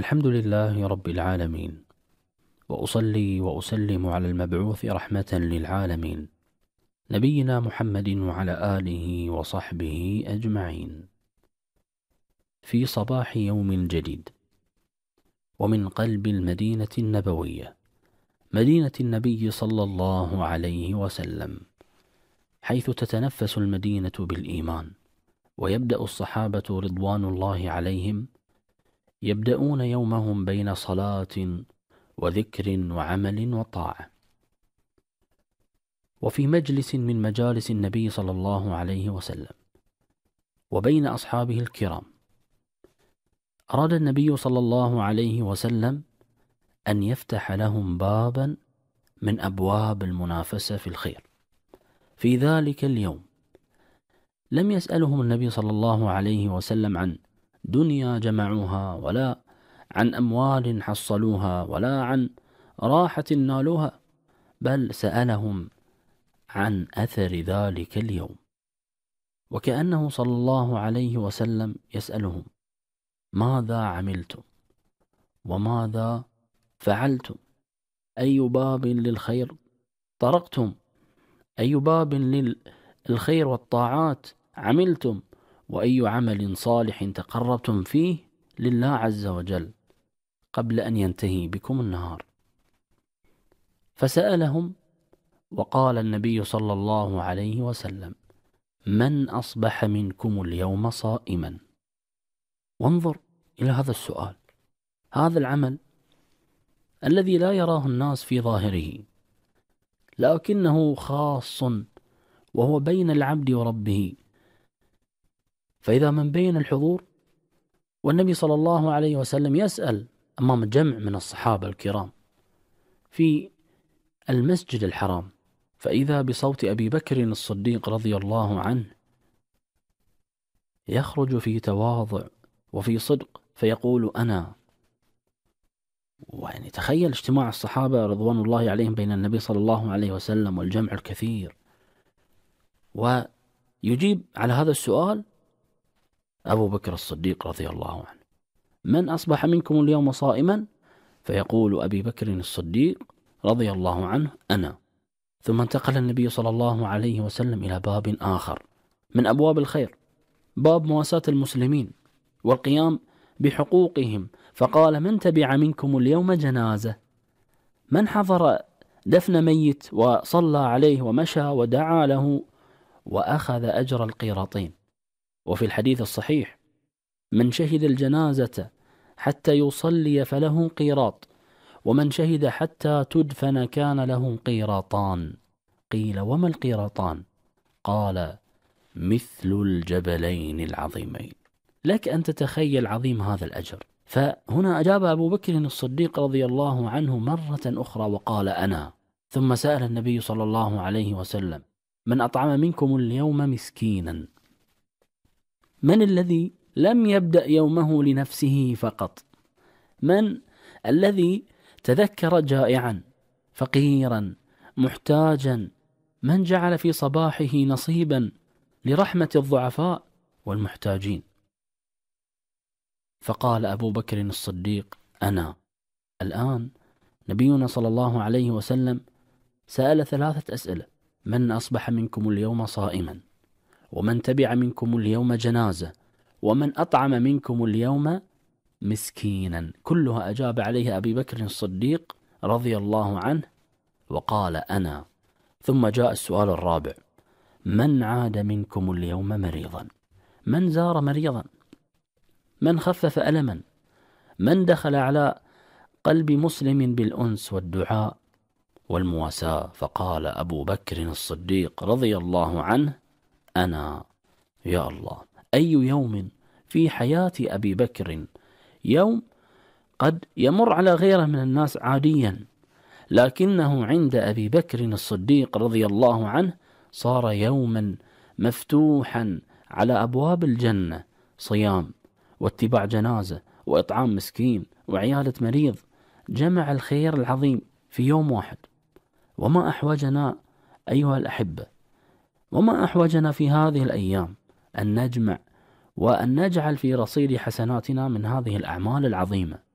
الحمد لله رب العالمين، وأصلي وأسلم على المبعوث رحمة للعالمين، نبينا محمد وعلى آله وصحبه أجمعين. في صباح يوم جديد، ومن قلب المدينة النبوية، مدينة النبي صلى الله عليه وسلم، حيث تتنفس المدينة بالإيمان، ويبدأ الصحابة رضوان الله عليهم يبدأون يومهم بين صلاة وذكر وعمل وطاعة. وفي مجلس من مجالس النبي صلى الله عليه وسلم وبين أصحابه الكرام، أراد النبي صلى الله عليه وسلم أن يفتح لهم بابا من أبواب المنافسة في الخير. في ذلك اليوم لم يسألهم النبي صلى الله عليه وسلم عن دنيا جمعوها، ولا عن أموال حصلوها، ولا عن راحة نالوها، بل سألهم عن أثر ذلك اليوم، وكأنه صلى الله عليه وسلم يسألهم: ماذا عملتم؟ وماذا فعلتم؟ أي باب للخير طرقتم؟ أي باب للخير والطاعات عملتم؟ وأي عمل صالح تقربتم فيه لله عز وجل قبل أن ينتهي بكم النهار؟ فسألهم، وقال النبي صلى الله عليه وسلم: من أصبح منكم اليوم صائما؟ وانظر إلى هذا السؤال، هذا العمل الذي لا يراه الناس في ظاهره، لكنه خاص وهو بين العبد وربه. فإذا من بين الحضور، والنبي صلى الله عليه وسلم يسأل أمام جمع من الصحابة الكرام في المسجد الحرام، فإذا بصوت أبي بكر الصديق رضي الله عنه يخرج في تواضع وفي صدق فيقول: أنا. ويعني تخيل اجتماع الصحابة رضوان الله عليهم بين النبي صلى الله عليه وسلم والجمع الكثير، ويجيب على هذا السؤال أبو بكر الصديق رضي الله عنه: من أصبح منكم اليوم صائما؟ فيقول أبي بكر الصديق رضي الله عنه: أنا. ثم انتقل النبي صلى الله عليه وسلم إلى باب آخر من أبواب الخير، باب مواساة المسلمين والقيام بحقوقهم، فقال: من تبع منكم اليوم جنازة؟ من حضر دفن ميت وصلى عليه ومشى ودعا له وأخذ أجر القيراطين؟ وفي الحديث الصحيح: من شهد الجنازة حتى يصلي فله قيراط، ومن شهد حتى تدفن كان له قيراطان. قيل: وما القيراطان؟ قال: مثل الجبلين العظيمين. لك أن تتخيل عظيم هذا الأجر. فهنا أجاب أبو بكر الصديق رضي الله عنه مرة أخرى وقال: أنا. ثم سأل النبي صلى الله عليه وسلم: من أطعم منكم اليوم مسكينا؟ من الذي لم يبدأ يومه لنفسه فقط؟ من الذي تذكر جائعا فقيرا محتاجا؟ من جعل في صباحه نصيبا لرحمة الضعفاء والمحتاجين؟ فقال أبو بكر الصديق: أنا. الآن نبينا صلى الله عليه وسلم سأل 3 أسئلة: من أصبح منكم اليوم صائما؟ ومن تبع منكم اليوم جنازة؟ ومن أطعم منكم اليوم مسكينا؟ كلها أجاب عليها أبي بكر الصديق رضي الله عنه وقال: أنا. ثم جاء السؤال الرابع: من عاد منكم اليوم مريضا؟ من زار مريضا؟ من خفف ألما؟ من دخل على قلب مسلم بالأنس والدعاء والمواساة؟ فقال أبو بكر الصديق رضي الله عنه: أنا. يا الله، أي يوم في حياة أبي بكر، يوم قد يمر على غيره من الناس عاديا، لكنه عند أبي بكر الصديق رضي الله عنه صار يوما مفتوحا على أبواب الجنة: صيام، واتباع جنازة، وإطعام مسكين، وعيادة مريض. جمع الخير العظيم في يوم واحد. وما أحوجنا أيها الأحبة، وما أحوجنا في هذه الأيام أن نجمع وأن نجعل في رصيد حسناتنا من هذه الأعمال العظيمة.